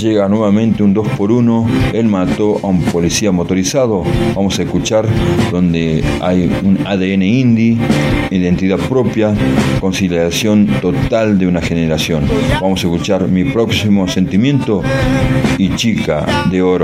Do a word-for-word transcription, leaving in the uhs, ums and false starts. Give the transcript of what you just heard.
llega nuevamente un dos por uno, él mató a un policía motorizado. Vamos a escuchar donde hay un A D N indie, identidad propia, conciliación total de una generación. Vamos a escuchar Mi próximo sentimiento y Chica de oro.